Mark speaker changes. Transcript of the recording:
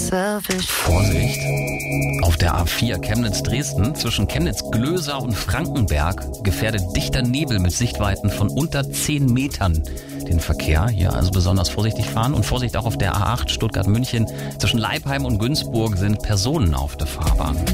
Speaker 1: Vorsicht! Auf der A4 Chemnitz-Dresden zwischen Chemnitz-Glöser und Frankenberg gefährdet dichter Nebel mit Sichtweiten von unter 10 Metern den Verkehr. Hier also besonders vorsichtig fahren und Vorsicht auch auf der A8 Stuttgart-München. Zwischen Leipheim und Günzburg sind Personen auf der Fahrbahn.